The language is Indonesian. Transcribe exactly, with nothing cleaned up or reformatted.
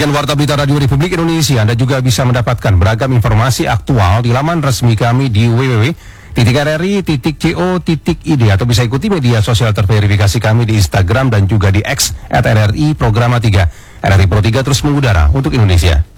Demikian Warta Berita Radio Republik Indonesia. Anda juga bisa mendapatkan beragam informasi aktual di laman resmi kami di w w w titik r r i titik co titik i d atau bisa ikuti media sosial terverifikasi kami di Instagram dan juga di X at R R I Programa tiga. R R I Pro tiga terus mengudara untuk Indonesia.